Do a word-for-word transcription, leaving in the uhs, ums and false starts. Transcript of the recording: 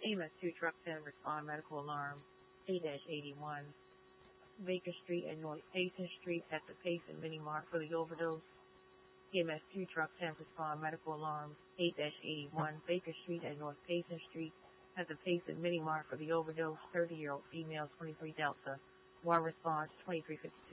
E M S two Truck ten respond medical alarm eight eighty-one. Baker Street and North Payson Street at the Payson Mini Mart for the overdose. E M S two Truck ten respond medical alarm eight eighty-one. Baker Street and North Payson Street at the Payson Mini Mart for the overdose. thirty-year-old female, twenty-three Delta. One response, twenty-three fifty-two.